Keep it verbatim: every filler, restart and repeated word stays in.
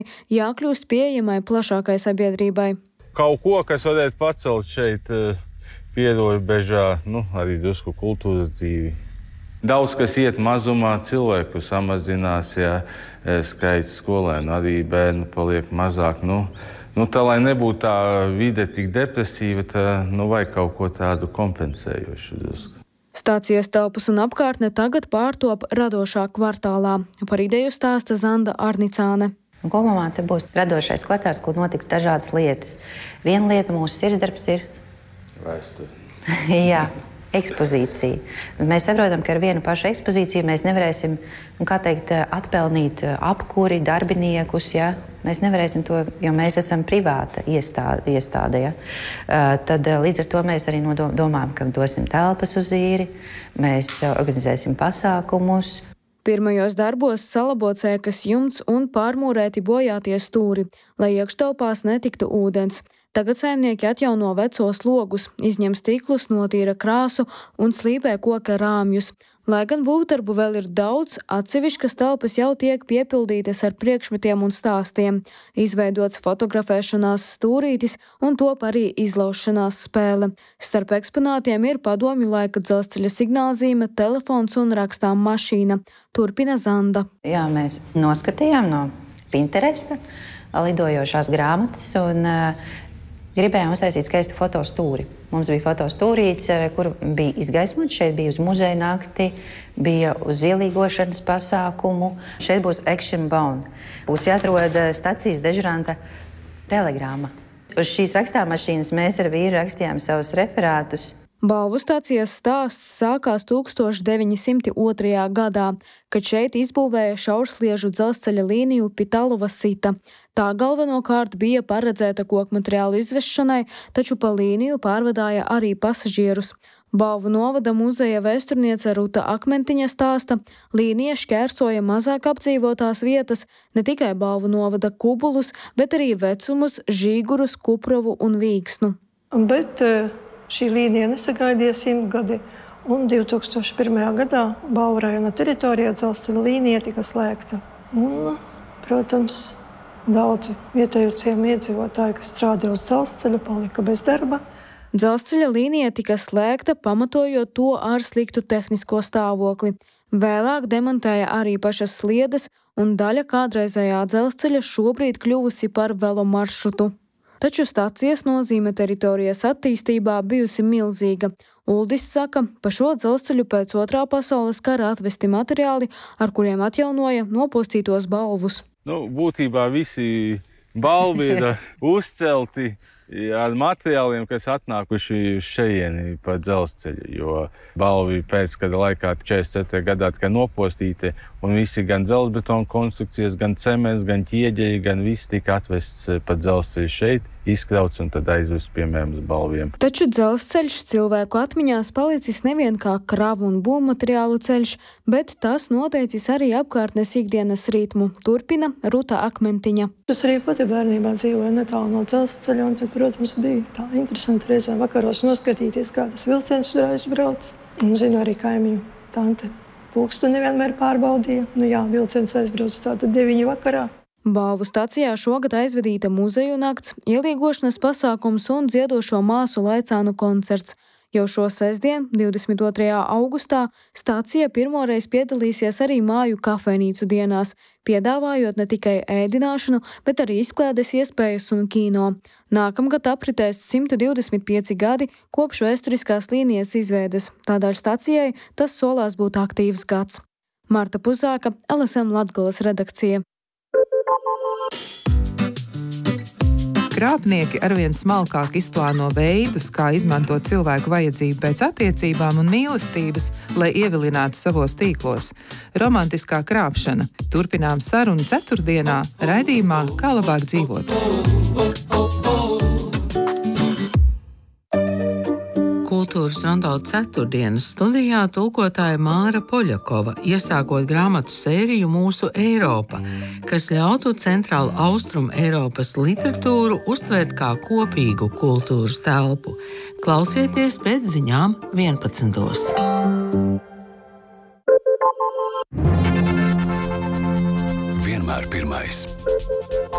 jākļūst pieejamai plašākai sabiedrībai. Kaut ko, kas varētu pacelt šeit Pierobežā, nu, arī drusku kultūras dzīvi. Daudz, kas iet mazumā, cilvēku samazinās, ja skaits skolēnu, arī bērnu paliek mazāk. Nu, nu, tā, lai nebūtu tā vide tik depresīva, tā, nu, vajag kaut ko tādu kompensējošu drusku. Stācijas telpas un apkārtne tagad pārtop radošā kvartālā. Par ideju stāsta Zanda Arnicāne. Kopumā te būs radošais kvartāls, kur notiks dažādas lietas. Viena lieta mūsu sirdsdarbs ir vēsture. Jā, ekspozīcija. Mēs saprotam, ka ar vienu pašu ekspozīciju mēs nevarēsim, kā teikt, atpelnīt apkuri, darbiniekus, ja? Mēs nevarēsim to, jo mēs esam privāta iestāde, iestāde ja? Tad līdz ar to mēs arī domājam, ka dosim telpas uz īri, mēs organizēsim pasākumus. Pirmajos darbos salabots ēkas jumts un pārmūrēti bojātie stūri, lai iekštelpās netiktu ūdens. Tagad saimnieki atjauno vecos logus, izņem stiklus, notīra krāsu un slīpē koka rāmjus. Lai gan būvdarbu vēl ir daudz, atsevišķas telpas jau tiek piepildītas ar priekšmetiem un stāstiem. Izveidots fotografēšanās stūrītis un top arī izlaušanās spēle. Starp eksponātiem ir padomju laika dzelzceļa signālzīme, telefons un rakstām mašīna. Turpina Zanda. Jā, mēs noskatījām no Pinteresta lidojošās grāmatas un uh, gribējām uztaisīt skaistu fotostūri. Mums bija fotostūrīts, kur bija izgaismots. Šeit bija uz muzeja nakti, bija uz ielīgošanas pasākumu. Šeit būs action bone. Būs jāatrod stacijas dežuranta telegrāma. Uz šīs rakstāmašīnas mēs ar vīru rakstījām savus referātus. Balvu stācijas stāsts sākās tūkstoš deviņi simti otrajā gadā, kad šeit izbūvēja šaursliežu dzelzceļa līniju Pitaluva-Sita. Tā galvenokārt bija paredzēta kokmateriālu izvešanai, taču pa līniju pārvadāja arī pasažierus. Balvu novada muzeja vēsturniece Ruta Akmentiņa stāsta, līnija šķērsoja mazāk apdzīvotās vietas, ne tikai Balvu novada Kubulus, bet arī Vecumus, Žīgurus, Kuprovu un Vīksnu. Bet šī līnija nesagaidīja simtgadi, un divi tūkstoši pirmajā gadā Balvu rajona teritorijā dzelzceļa līnija tika slēgta. Un, protams, daudzi vietējo ciemu iedzīvotāji, kas strādā uz dzelzceļa, palika bez darba. Dzelzceļa līnija tika slēgta, pamatojot to ar sliktu tehnisko stāvokli. Vēlāk demontēja arī pašas sliedes, un daļa kādreizējā dzelzceļa šobrīd kļuvusi par velo maršrutu. Taču stacijas nozīme teritorijas attīstībā bijusi milzīga. Uldis saka, pa šo dzelzceļu pēc otrā pasaules kara atvesti materiāli, ar kuriem atjaunoja nopostītos balvus. Nu, būtībā visi balvi ir uzcelti ar materiāliem, kas atnākuši šejieni pa dzelzceļu, jo balvi pēc kāda laikā četrdesmit ceturtajā gadā tikai nopostīti, un visi gan dzelzbetona konstrukcijas, gan cements, gan ķieģeļi, gan viss tika atvests pa dzelzceļu šeit, izkrauts un tad aizvests, piemēram, uz balviem. Taču dzelzceļš cilvēku atmiņās palicis nevien kā kravu un būvmateriālu ceļš, bet tas noteicis arī apkārtnes ikdienas ritmu, turpina Ruta Akmentiņa. Es arī pati bērnībā dzīvoju netālu no dzelzceļa, un tad, protams, bija tā interesanti reizēm vakaros noskatīties, kā tas vilciens tur aizbrauc. Un zinu, arī kaimiņu tante pulksteni nevienmēr pārbaudīja. Nu jā, vilciens aizbrauc tātad deviņi vakarā. Balvu stacijā šogad aizvedīta muzeju nakts, ielīgošanas pasākums un dziedošo māsu laicānu koncerts. Jau šo sestdien, divdesmit otrajā augustā, stacija pirmoreiz piedalīsies arī māju kafejnīcu dienās, piedāvājot ne tikai ēdināšanu, bet arī izklaides iespējas un kino. Nākamgad apritēs simt divdesmit pieci gadi kopš vēsturiskās līnijas izveides, tādēļ stacijai tas solās būt aktīvs gads. Marta Puzāka, L S M Latgales redakcija. Krāpnieki arvien smalkāk izplāno veidus, kā izmantot cilvēku vajadzību pēc attiecībām un mīlestības, lai ievilinātu savos tīklos. Romantiskā krāpšana. Turpinām sarunu ceturtdienā raidījumā Kā labāk dzīvot. Kultūras rondo ceturtdienas studijā tulkotāja Māra Poļakova, iesākot grāmatu sēriju Mūsu Eiropa, kas ļautu centrālu austrumu Eiropas literatūru uztvērt kā kopīgu kultūras telpu. Klausieties pēc ziņām vienpadsmitos. Vienmēr pirmais.